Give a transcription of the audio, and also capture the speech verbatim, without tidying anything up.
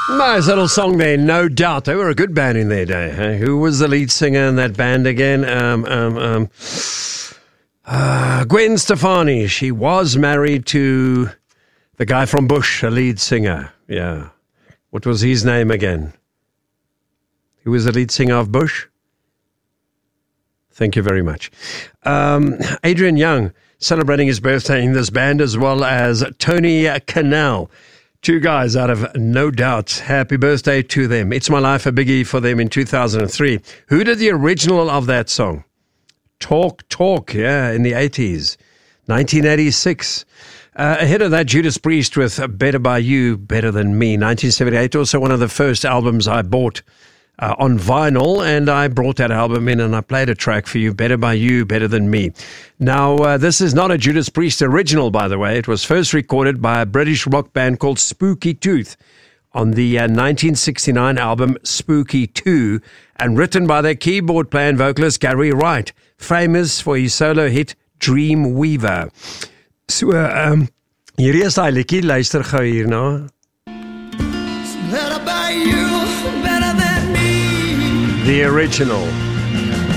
Nice little song there, no doubt. They were a good band in their day. Huh? Who was the lead singer in that band again? Um, um, um, uh, Gwen Stefani. She was married to the guy from Bush, a lead singer. Yeah. What was his name again? Who was the lead singer of Bush? Thank you very much. Um, Adrian Young celebrating his birthday in this band, as well as Tony Cannell. Two guys out of No Doubt. Happy birthday to them. It's My Life, a biggie for them in two thousand three. Who did the original of that song? Talk, Talk, yeah, in the eighties. nineteen eighty-six. Uh, ahead of that, Judas Priest with Better By You, Better Than Me. nineteen seventy-eight, also one of the first albums I bought uh, on vinyl, and I brought that album in and I played a track for you, Better By You, Better Than Me. Now, uh, this is not a Judas Priest original, by the way. It was first recorded by a British rock band called Spooky Tooth on the uh, nineteen sixty-nine album Spooky two, and written by their keyboard player and vocalist Gary Wright, famous for his solo hit Dream Weaver. So, uh, um, hierdie is daai liedjie, luister gou hierna. Better by you, better than me. The original.